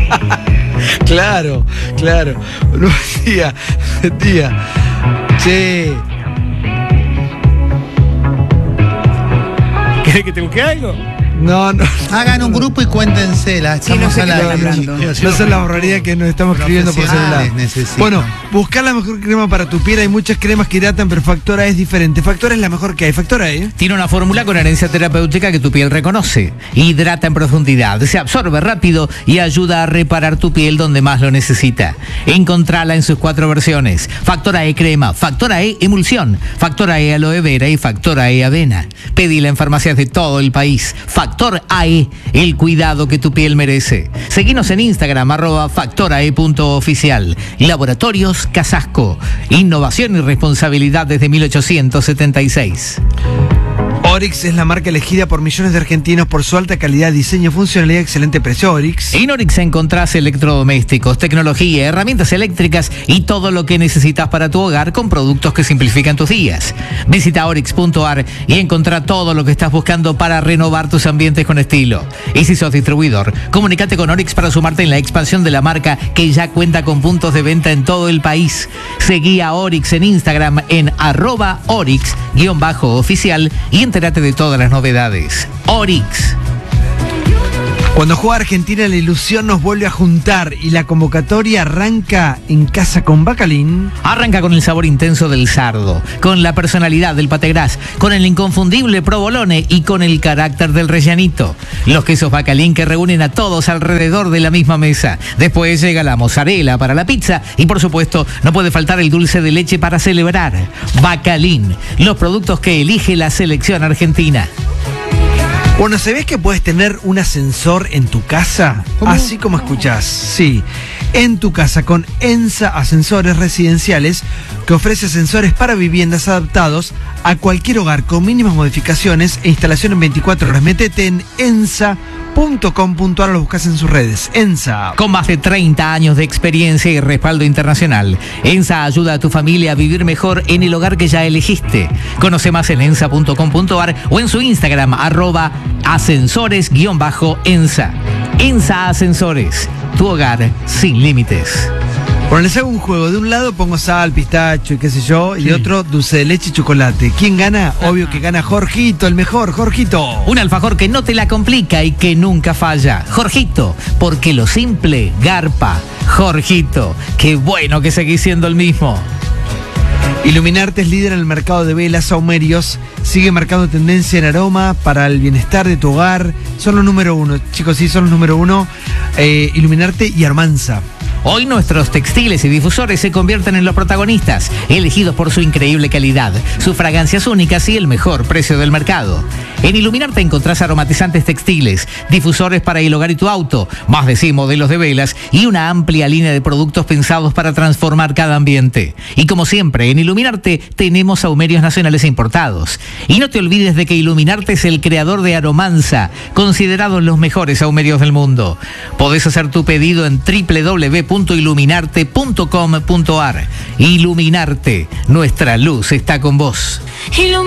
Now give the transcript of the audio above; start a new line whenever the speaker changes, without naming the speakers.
Claro. Buen día. Che.
¿Querés que te busque algo?
No.
Hagan un grupo y cuéntense. Estamos
no sé
al
qué
aire,
están
chicos.
hablando.
No son las barbaridades que nos estamos escribiendo por celular.
Profesionales necesitan.
Bueno, buscar la mejor crema para tu piel. Hay muchas cremas que hidratan, pero Factora es diferente. Factora es la mejor que hay. Factora,
Tiene una fórmula con herencia terapéutica que tu piel reconoce. Hidrata en profundidad, se absorbe rápido y ayuda a reparar tu piel donde más lo necesita. Encontrala en sus 4 versiones. Factora E crema, Factora E emulsión, Factora E aloe vera y Factora E avena. Pedila en farmacias de todo el país. Factor AE, el cuidado que tu piel merece. Seguinos en Instagram, @factorae.oficial. Laboratorios Casasco. Innovación y responsabilidad desde 1876.
Oryx es la marca elegida por millones de argentinos por su alta calidad, diseño, funcionalidad y excelente precio. Oryx.
En Oryx encontrás electrodomésticos, tecnología, herramientas eléctricas y todo lo que necesitas para tu hogar con productos que simplifican tus días. Visita oryx.ar y encontrá todo lo que estás buscando para renovar tus ambientes con estilo. Y si sos distribuidor, comunícate con Oryx para sumarte en la expansión de la marca que ya cuenta con puntos de venta en todo el país. Seguí a Oryx en Instagram en @oryx_oficial y entérate de todas las novedades. Oryx.
Cuando juega Argentina, la ilusión nos vuelve a juntar y la convocatoria arranca en casa con Bacalín.
Arranca con el sabor intenso del sardo, con la personalidad del pategras, con el inconfundible provolone y con el carácter del rellanito. Los quesos Bacalín que reúnen a todos alrededor de la misma mesa. Después llega la mozzarella para la pizza y por supuesto no puede faltar el dulce de leche para celebrar. Bacalín, los productos que elige la selección argentina.
Bueno, ¿sabés que puedes tener un ascensor en tu casa?
¿Cómo?
Así como escuchás, sí. En tu casa con ENSA Ascensores Residenciales, que ofrece ascensores para viviendas adaptados a cualquier hogar con mínimas modificaciones e instalación en 24 horas. Métete en ensa.com.ar, lo buscas en sus redes. ENSA.
Con más de 30 años de experiencia y respaldo internacional, ENSA ayuda a tu familia a vivir mejor en el hogar que ya elegiste. Conoce más en ensa.com.ar o en su Instagram @ascensores_ensa. ENSA Ascensores, tu hogar sin límites.
Bueno, les hago un juego. De un lado pongo sal, pistacho y qué sé yo, y de otro dulce de leche y chocolate. ¿Quién gana? Obvio que gana Jorgito, el mejor, Jorgito.
Un alfajor que no te la complica y que nunca falla. Jorgito, porque lo simple garpa. Jorgito, qué bueno que seguís siendo el mismo.
Iluminarte es líder en el mercado de velas. Saumerios sigue marcando tendencia en aroma para el bienestar de tu hogar. Son los número 1, chicos, sí, son los número 1. Iluminarte y Armanza.
Hoy nuestros textiles y difusores se convierten en los protagonistas, elegidos por su increíble calidad, sus fragancias únicas y el mejor precio del mercado. En Iluminarte encontrás aromatizantes textiles, difusores para el hogar y tu auto, más de 100 modelos de velas y una amplia línea de productos pensados para transformar cada ambiente. Y como siempre, en Iluminarte tenemos saumerios nacionales importados. Y no te olvides de que Iluminarte es el creador de Aromanza, considerados los mejores saumerios del mundo. Podés hacer tu pedido en www.iluminarte.com.ar. Iluminarte, nuestra luz está con vos.